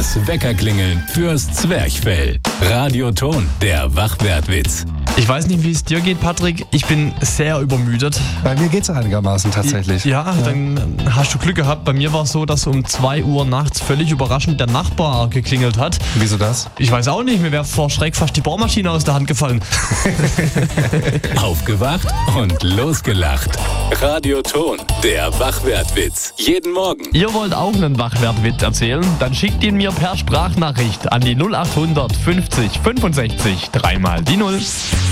Das Weckerklingeln fürs Zwerchfell. Radioton, der Wachwertwitz. Ich weiß nicht, wie es dir geht, Patrick. Ich bin sehr übermüdet. Bei mir geht's einigermaßen tatsächlich. Ja, dann hast du Glück gehabt. Bei mir war es so, dass um 2 Uhr nachts völlig überraschend der Nachbar geklingelt hat. Wieso das? Ich weiß auch nicht, mir wäre vor Schreck fast die Bohrmaschine aus der Hand gefallen. Aufgewacht und losgelacht. Radioton, der Wachwertwitz. Jeden Morgen. Ihr wollt auch einen Wachwertwitz erzählen? Dann schickt ihn mir per Sprachnachricht an die 0800 50 65 3 mal die 0.